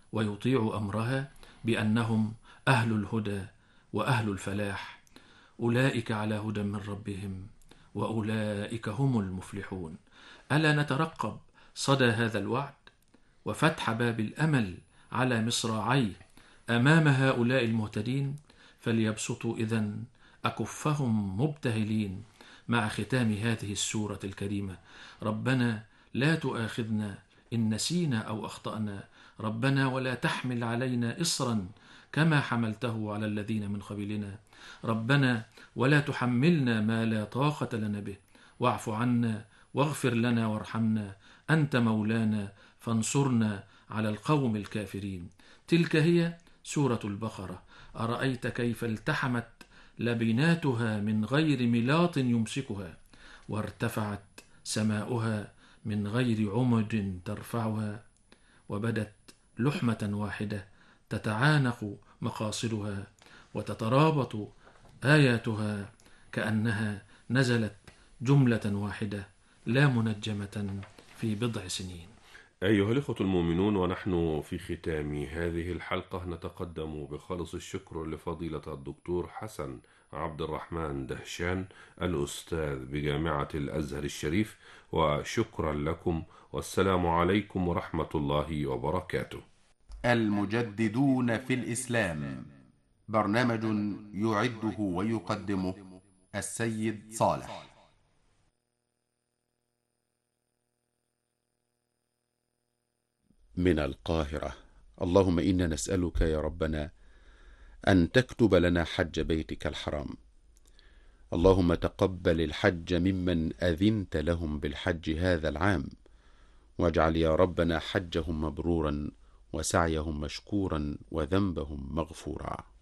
ويطيع أمرها بأنهم أهل الهدى وأهل الفلاح، أولئك على هدى من ربهم وأولئك هم المفلحون. ألا نترقب صدى هذا الوعد وفتح باب الأمل على مصراعيه أمام هؤلاء المهتدين؟ فليبسطوا إذن أكفهم مبتهلين مع ختام هذه السورة الكريمة: ربنا لا تؤاخذنا إن نسينا أو أخطأنا، ربنا ولا تحمل علينا إصرا كما حملته على الذين من قبلنا، ربنا ولا تحملنا ما لا طاقة لنا به، واعف عنا واغفر لنا وارحمنا، أنت مولانا فانصرنا على القوم الكافرين. تلك هي سورة البقرة. أرأيت كيف التحمت لبناتها من غير ملاط يمسكها، وارتفعت سماؤها من غير عمد ترفعها، وبدت لحمة واحدة تتعانق مقاصدها وتترابط آياتها كأنها نزلت جملة واحدة لا منجمة في بضع سنين. أيها الإخوة المؤمنون، ونحن في ختام هذه الحلقة نتقدم بخالص الشكر لفضيلة الدكتور حسن عبد الرحمن دهشان، الأستاذ بجامعة الأزهر الشريف، وشكرا لكم، والسلام عليكم ورحمة الله وبركاته. المجددون في الإسلام، برنامج يعده ويقدمه السيد صالح. من القاهرة. اللهم إنا نسألك يا ربنا أن تكتب لنا حج بيتك الحرام. اللهم تقبل الحج ممن أذنت لهم بالحج هذا العام، واجعل يا ربنا حجهم مبرورا وسعيهم مشكورا وذنبهم مغفورا.